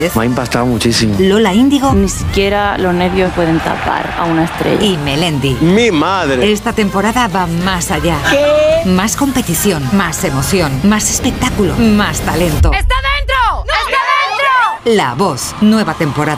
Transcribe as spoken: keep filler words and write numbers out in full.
Me ha impactado muchísimo. Lola Índigo. Ni siquiera los nervios pueden tapar a una estrella. Y Melendi. ¡Mi madre! Esta temporada va más allá. ¿Qué? Más competición, más emoción, más espectáculo, más talento. ¡Está dentro! ¡No! ¡Está dentro! La Voz, nueva temporada.